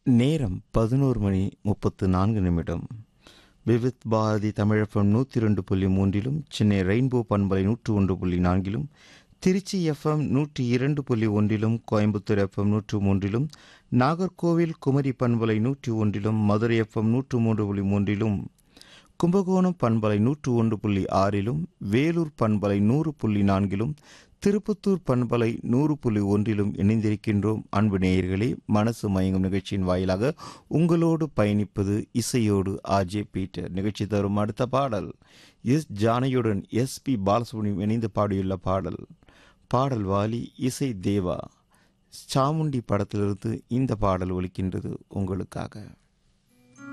நேரம் 11:34. விவித் பாரதி தமிழகம் 102.3 சென்னை ரெயின்போ பண்பலை 101.4, Trichy FM 102.1, Coimbatore FM 103, Nagercoil Kumari பண்பலை 101, மதுரை எஃப்எம் 103.3, கும்பகோணம் பண்பலை 101.6, வேலூர் பண்பலை 100.4, திருப்பத்தூர் பண்பலை 100.1 இணைந்திருக்கின்றோம். அன்பு நேயர்களே, மனசு மயங்கும் நிகழ்ச்சியின் வாயிலாக உங்களோடு பயணிப்பது இசையோடு ஆர்ஜே பீட்டர். நிகழ்ச்சி தரும் அடுத்த பாடல் எஸ் ஜானகியுடன் SP பாலசுப்ரமணியம் இணைந்து பாடியுள்ள பாடல் வாலி, இசை தேவா. சாமுண்டி படத்திலிருந்து இந்த பாடல் ஒலிக்கின்றது உங்களுக்காக.